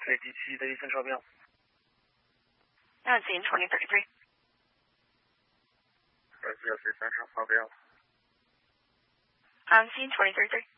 AD7 的Eastern Trail. I'm seeing 2033. Yes, Eastern Trail. I'm seeing 2033.